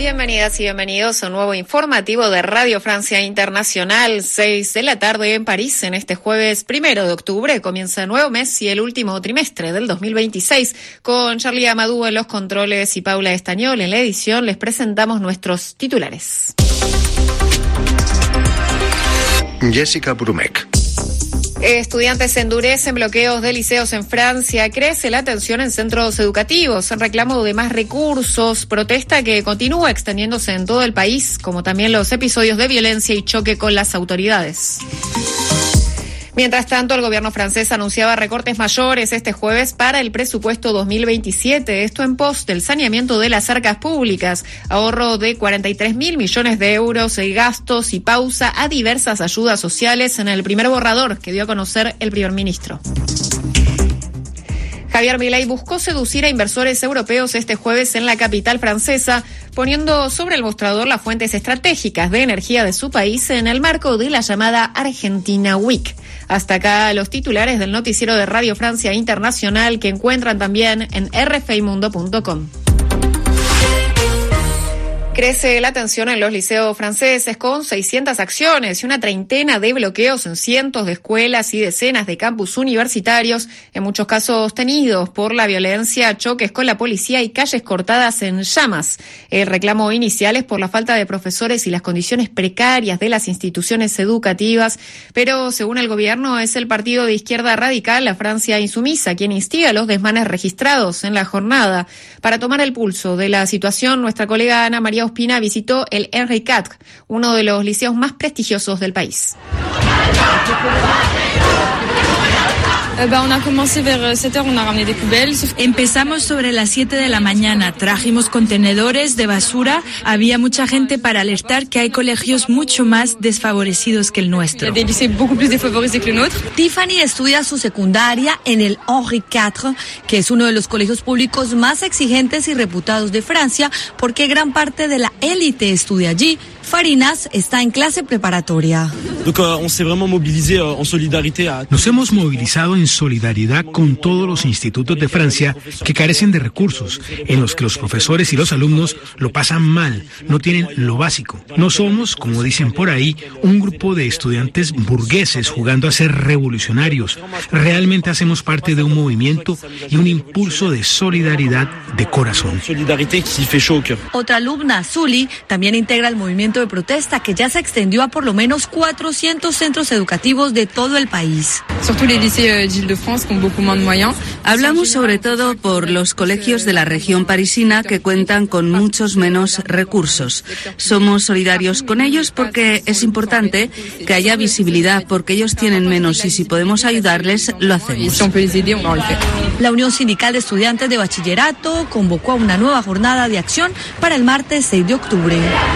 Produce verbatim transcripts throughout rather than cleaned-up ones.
Bienvenidas y bienvenidos a un nuevo informativo de Radio Francia Internacional, seis de la tarde en París. En este jueves primero de octubre comienza el nuevo mes y el último trimestre del dos mil veintiséis. Con Charlie Amadou en los controles y Paula Estañol en la edición, les presentamos nuestros titulares. Jessica Brumek. Estudiantes endurecen bloqueos de liceos en Francia. Crece la tensión en centros educativos en reclamo de más recursos. Protesta que continúa extendiéndose en todo el país, como también los episodios de violencia y choque con las autoridades. Mientras tanto, el gobierno francés anunciaba recortes mayores este jueves para el presupuesto dos mil veintisiete, esto en pos del saneamiento de las arcas públicas, ahorro de cuarenta y tres mil millones de euros de gastos y pausa a diversas ayudas sociales en el primer borrador que dio a conocer el primer ministro. Javier Milei buscó seducir a inversores europeos este jueves en la capital francesa, poniendo sobre el mostrador las fuentes estratégicas de energía de su país en el marco de la llamada Argentina Week. Hasta acá los titulares del noticiero de Radio Francia Internacional, que encuentran también en r f i mundo punto com. Crece la tensión en los liceos franceses con seiscientas acciones y una treintena de bloqueos en cientos de escuelas y decenas de campus universitarios, en muchos casos tenidos por la violencia, choques con la policía y calles cortadas en llamas. El reclamo inicial es por la falta de profesores y las condiciones precarias de las instituciones educativas, pero según el gobierno es el partido de izquierda radical, la Francia Insumisa, quien instiga los desmanes registrados en la jornada. Para tomar el pulso de la situación, nuestra colega Ana María Ospina visitó el Henri cuatro, uno de los liceos más prestigiosos del país. Empezamos sobre las siete de la mañana, trajimos contenedores de basura, había mucha gente para alertar que hay colegios mucho más desfavorecidos que el nuestro. Tiffany estudia su secundaria en el Henri cuatro, que es uno de los colegios públicos más exigentes y reputados de Francia, porque gran parte de la élite estudia allí. Farinas está en clase preparatoria. Nos hemos movilizado en solidaridad con todos los institutos de Francia que carecen de recursos, en los que los profesores y los alumnos lo pasan mal, no tienen lo básico. No somos, como dicen por ahí, un grupo de estudiantes burgueses jugando a ser revolucionarios. Realmente hacemos parte de un movimiento y un impulso de solidaridad de corazón. Otra alumna, Zully, también integra el movimiento de protesta que ya se extendió a por lo menos cuatrocientos centros educativos de todo el país. Hablamos sobre todo por los colegios de la región parisina que cuentan con muchos menos recursos. Somos solidarios con ellos porque es importante que haya visibilidad, porque ellos tienen menos y si podemos ayudarles, lo hacemos. La Unión Sindical de Estudiantes de Bachillerato convocó a una nueva jornada de acción para el martes seis de octubre.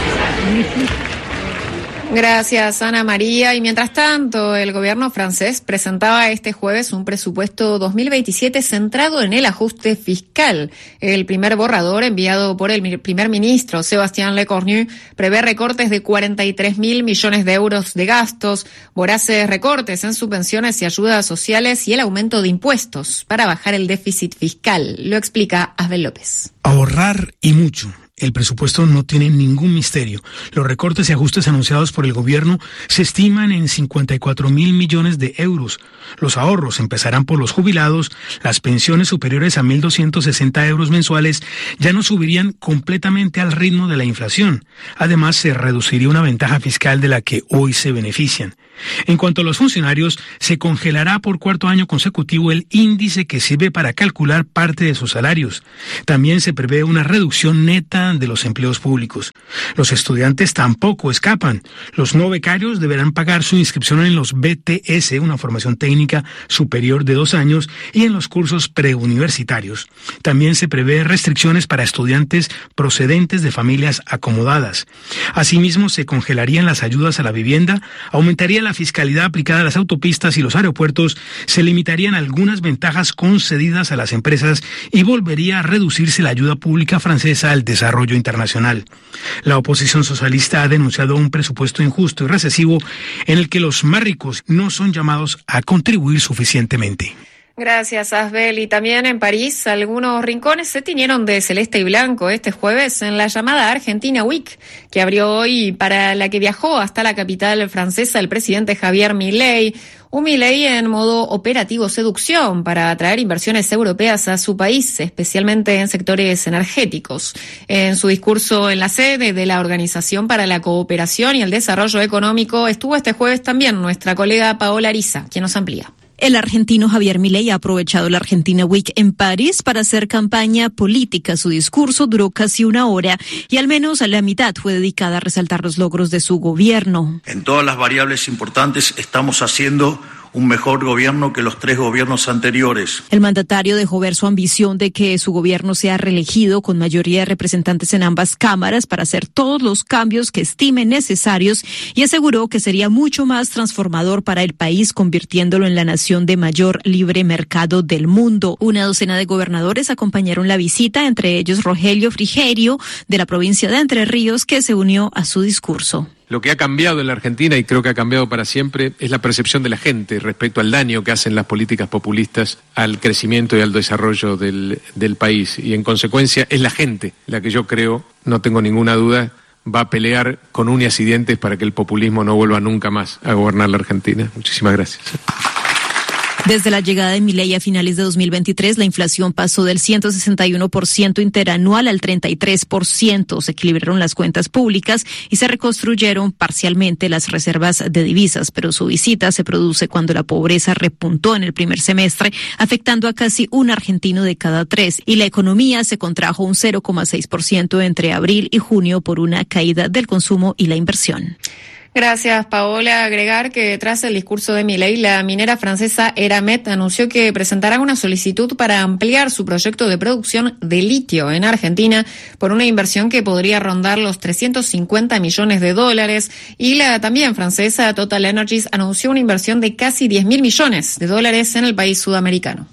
Gracias, Ana María. Y mientras tanto, el gobierno francés presentaba este jueves un presupuesto dos mil veintisiete centrado en el ajuste fiscal. El primer borrador, enviado por el primer ministro Sébastien Lecornu, prevé recortes de cuarenta y tres mil millones de euros de gastos, voraces recortes en subvenciones y ayudas sociales y el aumento de impuestos para bajar el déficit fiscal. Lo explica Asbel López. Ahorrar y mucho. El presupuesto no tiene ningún misterio. Los recortes y ajustes anunciados por el gobierno se estiman en cincuenta y cuatro mil millones de euros. Los ahorros empezarán por los jubilados. Las pensiones superiores a mil doscientos sesenta euros mensuales ya no subirían completamente al ritmo de la inflación. Además, se reduciría una ventaja fiscal de la que hoy se benefician. En cuanto a los funcionarios, se congelará por cuarto año consecutivo el índice que sirve para calcular parte de sus salarios. También se prevé una reducción neta de los empleos públicos. Los estudiantes tampoco escapan. Los no becarios deberán pagar su inscripción en los B T S, una formación técnica superior de dos años, y en los cursos preuniversitarios. También se prevé restricciones para estudiantes procedentes de familias acomodadas. Asimismo, se congelarían las ayudas a la vivienda, aumentaría la fiscalidad aplicada a las autopistas y los aeropuertos, se limitarían algunas ventajas concedidas a las empresas y volvería a reducirse la ayuda pública francesa al desarrollo internacional. La oposición socialista ha denunciado un presupuesto injusto y recesivo en el que los más ricos no son llamados a contribuir suficientemente. Gracias, Asbel. Y también en París, algunos rincones se tiñeron de celeste y blanco este jueves en la llamada Argentina Week, que abrió hoy, para la que viajó hasta la capital francesa el presidente Javier Milei. Un Milei en modo operativo seducción para atraer inversiones europeas a su país, especialmente en sectores energéticos. En su discurso en la sede de la Organización para la Cooperación y el Desarrollo Económico estuvo este jueves también nuestra colega Paola Ariza, quien nos amplía. El argentino Javier Milei ha aprovechado la Argentina Week en París para hacer campaña política. Su discurso duró casi una hora y al menos la mitad fue dedicada a resaltar los logros de su gobierno. En todas las variables importantes estamos haciendo un mejor gobierno que los tres gobiernos anteriores. El mandatario dejó ver su ambición de que su gobierno sea reelegido con mayoría de representantes en ambas cámaras para hacer todos los cambios que estime necesarios y aseguró que sería mucho más transformador para el país, convirtiéndolo en la nación de mayor libre mercado del mundo. Una docena de gobernadores acompañaron la visita, entre ellos Rogelio Frigerio, de la provincia de Entre Ríos, que se unió a su discurso. Lo que ha cambiado en la Argentina, y creo que ha cambiado para siempre, es la percepción de la gente respecto al daño que hacen las políticas populistas al crecimiento y al desarrollo del, del país. Y en consecuencia es la gente la que yo creo, no tengo ninguna duda, va a pelear con uñas y dientes para que el populismo no vuelva nunca más a gobernar la Argentina. Muchísimas gracias. Desde la llegada de Milei a finales de dos mil veintitrés, la inflación pasó del ciento sesenta y uno por ciento interanual al treinta y tres por ciento. Se equilibraron las cuentas públicas y se reconstruyeron parcialmente las reservas de divisas, pero su visita se produce cuando la pobreza repuntó en el primer semestre, afectando a casi un argentino de cada tres, y la economía se contrajo un cero coma seis por ciento entre abril y junio por una caída del consumo y la inversión. Gracias, Paola. Agregar que tras el discurso de Milei, la minera francesa Eramet anunció que presentará una solicitud para ampliar su proyecto de producción de litio en Argentina por una inversión que podría rondar los trescientos cincuenta millones de dólares. Y la también francesa Total Energies anunció una inversión de casi diez mil millones de dólares en el país sudamericano.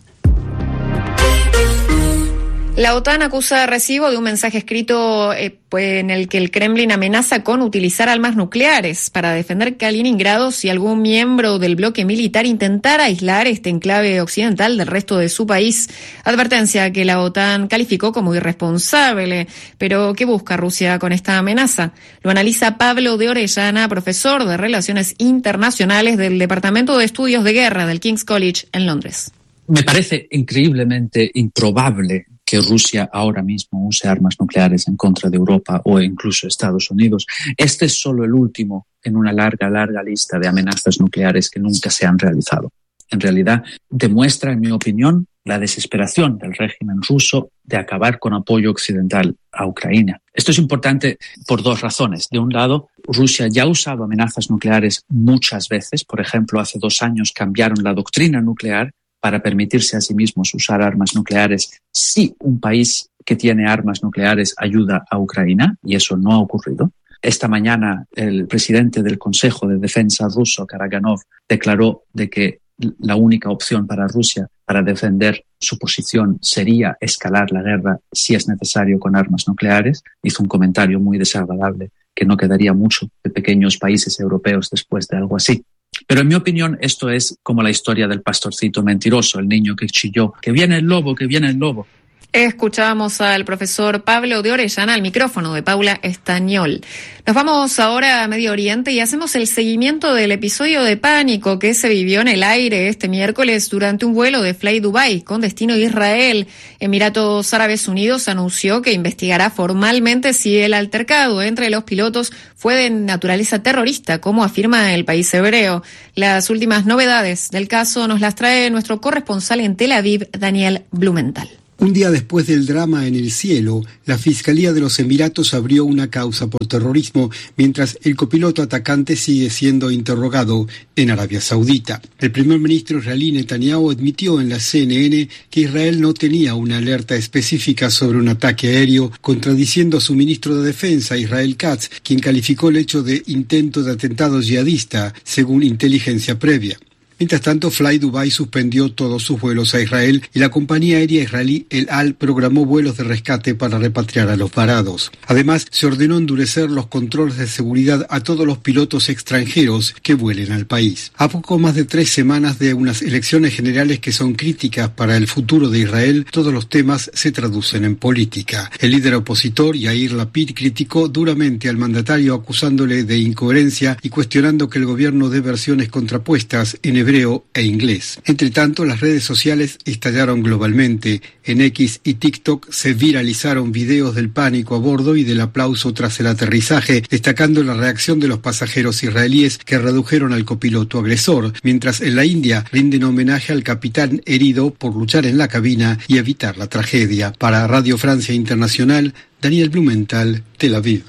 La OTAN acusa a recibo de un mensaje escrito eh, pues, en el que el Kremlin amenaza con utilizar armas nucleares para defender Kaliningrado si algún miembro del bloque militar intentara aislar este enclave occidental del resto de su país. Advertencia que la OTAN calificó como irresponsable. Pero, ¿qué busca Rusia con esta amenaza? Lo analiza Pablo de Orellana, profesor de Relaciones Internacionales del Departamento de Estudios de Guerra del King's College en Londres. Me parece increíblemente improbable que Rusia ahora mismo use armas nucleares en contra de Europa o incluso Estados Unidos. Este es solo el último en una larga, larga lista de amenazas nucleares que nunca se han realizado. En realidad, demuestra, en mi opinión, la desesperación del régimen ruso de acabar con apoyo occidental a Ucrania. Esto es importante por dos razones. De un lado, Rusia ya ha usado amenazas nucleares muchas veces. Por ejemplo, hace dos años cambiaron la doctrina nuclear para permitirse a sí mismos usar armas nucleares si un país que tiene armas nucleares ayuda a Ucrania, y eso no ha ocurrido. Esta mañana el presidente del Consejo de Defensa ruso, Karaganov, declaró de que la única opción para Rusia para defender su posición sería escalar la guerra si es necesario con armas nucleares. Hizo un comentario muy desagradable que no quedaría mucho de pequeños países europeos después de algo así. Pero en mi opinión esto es como la historia del pastorcito mentiroso, el niño que chilló, que viene el lobo, que viene el lobo. Escuchábamos al profesor Pablo de Orellana al micrófono de Paula Estañol. Nos vamos ahora a Medio Oriente y hacemos el seguimiento del episodio de pánico que se vivió en el aire este miércoles durante un vuelo de Fly Dubai con destino a Israel. Emiratos Árabes Unidos anunció que investigará formalmente si el altercado entre los pilotos fue de naturaleza terrorista, como afirma el país hebreo. Las últimas novedades del caso nos las trae nuestro corresponsal en Tel Aviv, Daniel Blumenthal. Un día después del drama en el cielo, la Fiscalía de los Emiratos abrió una causa por terrorismo, mientras el copiloto atacante sigue siendo interrogado en Arabia Saudita. El primer ministro israelí Netanyahu admitió en la C N N que Israel no tenía una alerta específica sobre un ataque aéreo, contradiciendo a su ministro de Defensa, Israel Katz, quien calificó el hecho de intento de atentado yihadista, según inteligencia previa. Mientras tanto, Fly Dubai suspendió todos sus vuelos a Israel y la compañía aérea israelí El Al programó vuelos de rescate para repatriar a los varados. Además, se ordenó endurecer los controles de seguridad a todos los pilotos extranjeros que vuelen al país. A poco más de tres semanas de unas elecciones generales que son críticas para el futuro de Israel, todos los temas se traducen en política. El líder opositor, Yair Lapid, criticó duramente al mandatario acusándole de incoherencia y cuestionando que el gobierno dé versiones contrapuestas en hebreo e inglés. Entre tanto, las redes sociales estallaron globalmente. En X y TikTok se viralizaron videos del pánico a bordo y del aplauso tras el aterrizaje, destacando la reacción de los pasajeros israelíes que redujeron al copiloto agresor, mientras en la India rinden homenaje al capitán herido por luchar en la cabina y evitar la tragedia. Para Radio Francia Internacional, Daniel Blumenthal, Tel Aviv.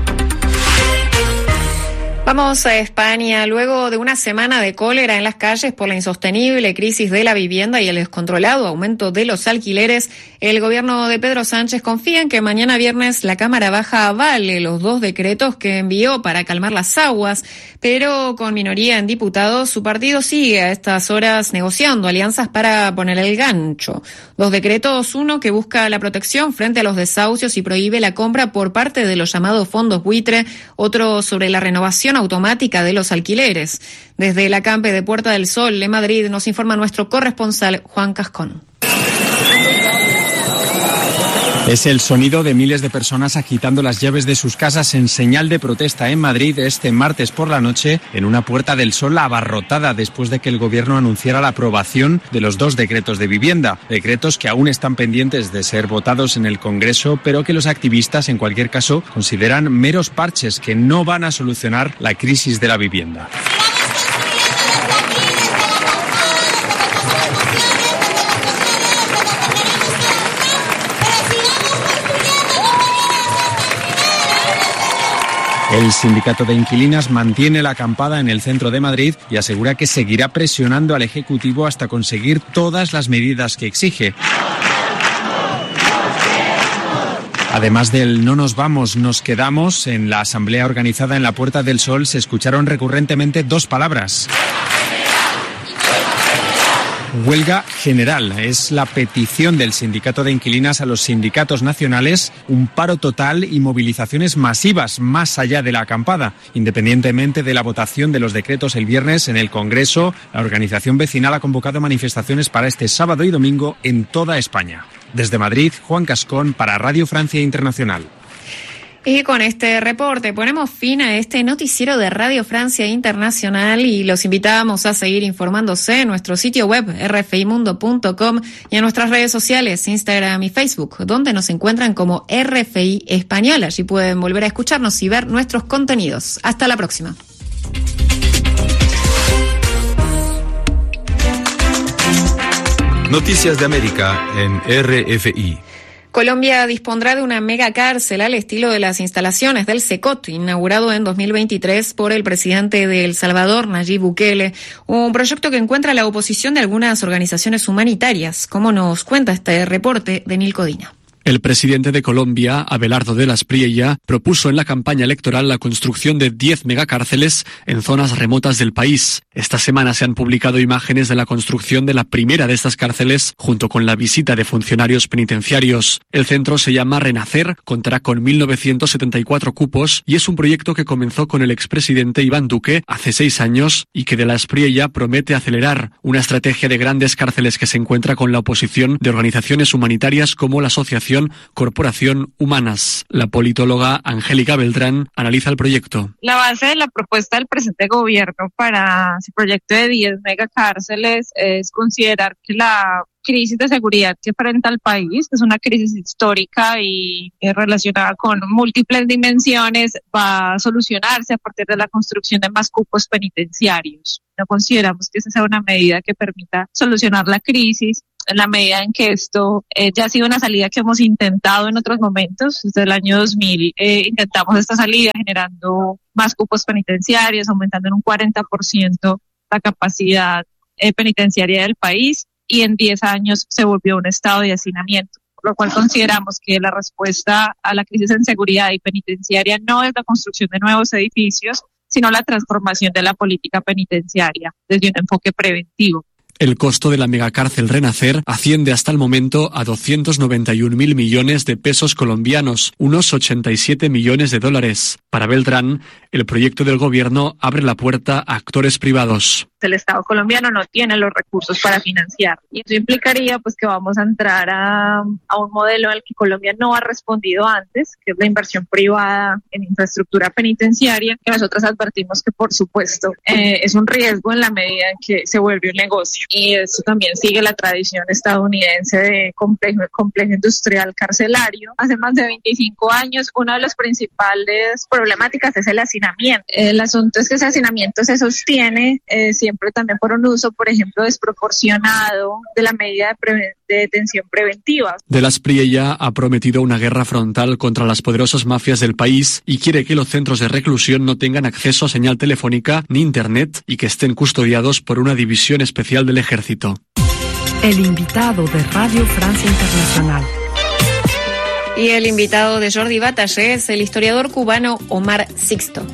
Vamos a España. Luego de una semana de cólera en las calles por la insostenible crisis de la vivienda y el descontrolado aumento de los alquileres, el gobierno de Pedro Sánchez confía en que mañana viernes la Cámara Baja avale los dos decretos que envió para calmar las aguas, pero con minoría en diputados, su partido sigue a estas horas negociando alianzas para poner el gancho. Dos decretos, uno que busca la protección frente a los desahucios y prohíbe la compra por parte de los llamados fondos buitre, otro sobre la renovación automática de los alquileres. Desde la Campe de Puerta del Sol, en Madrid, nos informa nuestro corresponsal Juan Cascón. Es el sonido de miles de personas agitando las llaves de sus casas en señal de protesta en Madrid este martes por la noche en una Puerta del Sol abarrotada después de que el gobierno anunciara la aprobación de los dos decretos de vivienda. Decretos que aún están pendientes de ser votados en el Congreso, pero que los activistas en cualquier caso consideran meros parches que no van a solucionar la crisis de la vivienda. El sindicato de inquilinas mantiene la acampada en el centro de Madrid y asegura que seguirá presionando al Ejecutivo hasta conseguir todas las medidas que exige. Además del no nos vamos, nos quedamos, en la asamblea organizada en la Puerta del Sol se escucharon recurrentemente dos palabras. Huelga general es la petición del sindicato de inquilinas a los sindicatos nacionales, un paro total y movilizaciones masivas más allá de la acampada. Independientemente de la votación de los decretos el viernes en el Congreso, la organización vecinal ha convocado manifestaciones para este sábado y domingo en toda España. Desde Madrid, Juan Cascón para Radio Francia Internacional. Y con este reporte ponemos fin a este noticiero de Radio Francia Internacional y los invitamos a seguir informándose en nuestro sitio web erre efe i mundo punto com y en nuestras redes sociales, Instagram y Facebook, donde nos encuentran como R F I Español. Allí pueden volver a escucharnos y ver nuestros contenidos. Hasta la próxima. Noticias de América en R F I. Colombia dispondrá de una mega cárcel al estilo de las instalaciones del SECOT, inaugurado en dos mil veintitrés por el presidente de El Salvador, Nayib Bukele, un proyecto que encuentra la oposición de algunas organizaciones humanitarias, como nos cuenta este reporte de Nil Codina. El presidente de Colombia, Abelardo de la Espriella, propuso en la campaña electoral la construcción de diez megacárceles en zonas remotas del país. Esta semana se han publicado imágenes de la construcción de la primera de estas cárceles, junto con la visita de funcionarios penitenciarios. El centro se llama Renacer, contará con mil novecientos setenta y cuatro cupos y es un proyecto que comenzó con el expresidente Iván Duque hace seis años y que de la Espriella promete acelerar una estrategia de grandes cárceles que se encuentra con la oposición de organizaciones humanitarias como la Asociación Corporación Humanas. La politóloga Angélica Beltrán analiza el proyecto. La base de la propuesta del presente gobierno para ese proyecto de diez megacárceles es considerar que la crisis de seguridad que enfrenta el país, que es una crisis histórica y eh, relacionada con múltiples dimensiones, va a solucionarse a partir de la construcción de más cupos penitenciarios. No consideramos que esa sea una medida que permita solucionar la crisis, en la medida en que esto eh, ya ha sido una salida que hemos intentado en otros momentos. Desde el año dos mil eh, intentamos esta salida generando más cupos penitenciarios, aumentando en un cuarenta por ciento la capacidad eh, penitenciaria del país, y en diez años se volvió un estado de hacinamiento, por lo cual consideramos que la respuesta a la crisis en seguridad y penitenciaria no es la construcción de nuevos edificios, sino la transformación de la política penitenciaria desde un enfoque preventivo. El costo de la megacárcel Renacer asciende hasta el momento a doscientos noventa y un mil millones de pesos colombianos, unos ochenta y siete millones de dólares. Para Beltrán, el proyecto del gobierno abre la puerta a actores privados. El Estado colombiano no tiene los recursos para financiar. Y eso implicaría pues que vamos a entrar a, a un modelo al que Colombia no ha respondido antes, que es la inversión privada en infraestructura penitenciaria, que nosotros advertimos que por supuesto eh, es un riesgo en la medida en que se vuelve un negocio. Y eso también sigue la tradición estadounidense de complejo, complejo industrial carcelario. Hace más de veinticinco años, una de las principales problemáticas es el hacinamiento. El asunto es que ese hacinamiento se sostiene eh, siempre también por un uso, por ejemplo, desproporcionado de la medida de, pre- de detención preventiva. De la Espriella ha prometido una guerra frontal contra las poderosas mafias del país y quiere que los centros de reclusión no tengan acceso a señal telefónica ni internet y que estén custodiados por una división especial del ejército. El invitado de Radio Francia Internacional. Y el invitado de Jordi Batallé es el historiador cubano Omar Sixto.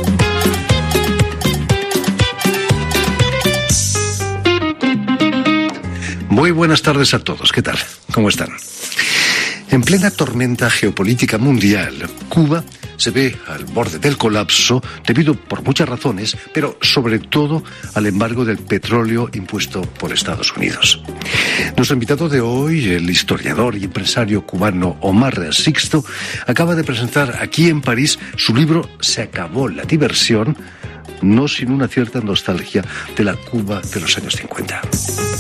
Muy buenas tardes a todos. ¿Qué tal? ¿Cómo están? En plena tormenta geopolítica mundial, Cuba se ve al borde del colapso debido por muchas razones, pero sobre todo al embargo del petróleo impuesto por Estados Unidos. Nuestro invitado de hoy, el historiador y empresario cubano Omar Sixto, acaba de presentar aquí en París su libro Se acabó la diversión, no sin una cierta nostalgia de la Cuba de los años cincuenta.